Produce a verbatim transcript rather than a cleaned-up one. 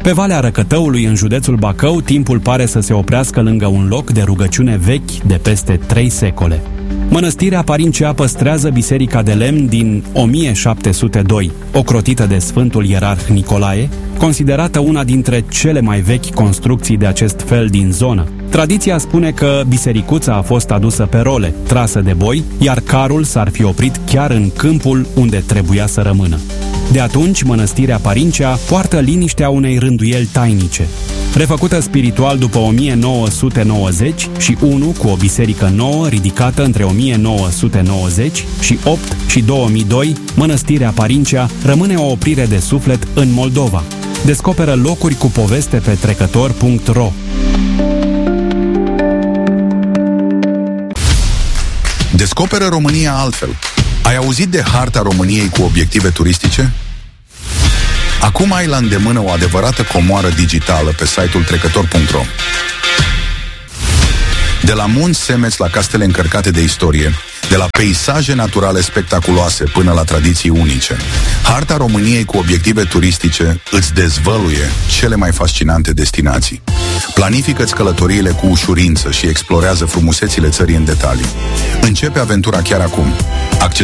Pe Valea Răcătăului, în județul Bacău, timpul pare să se oprească lângă un loc de rugăciune vechi de peste trei secole. Mănăstirea Parincea păstrează biserica de lemn din o mie șapte sute doi, ocrotită de Sfântul Ierarh Nicolae, considerată una dintre cele mai vechi construcții de acest fel din zonă. Tradiția spune că bisericuța a fost adusă pe role, trasă de boi, iar carul s-ar fi oprit chiar în câmpul unde trebuia să rămână. De atunci, mănăstirea Parincea poartă liniștea unei rânduieli tainice. Refăcută spiritual după o mie nouă sute nouăzeci și unu, cu o biserică nouă ridicată între o mie nouă sute nouăzeci și opt și două mii doi, mănăstirea Parincea rămâne o oprire de suflet în Moldova. Descoperă locuri cu poveste pe trecător punct ro. Descoperă România altfel. Ai auzit de harta României cu obiective turistice? Acum ai la îndemână o adevărată comoară digitală pe site-ul trecător punct ro. De la munți semeți la castele încărcate de istorie, de la peisaje naturale spectaculoase până la tradiții unice, harta României cu obiective turistice îți dezvăluie cele mai fascinante destinații. Planifică-ți călătoriile cu ușurință și explorează frumusețile țării în detalii. Începe aventura chiar acum.